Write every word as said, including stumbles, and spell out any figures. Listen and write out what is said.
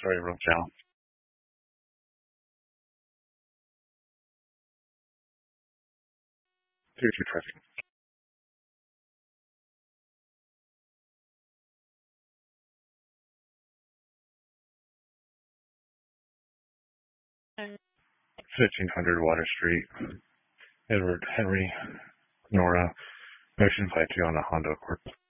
Sorry, wrong channel. Two two traffic. fifteen hundred Water Street, Edward Henry, Nora, Motion five two on the Honda Accord.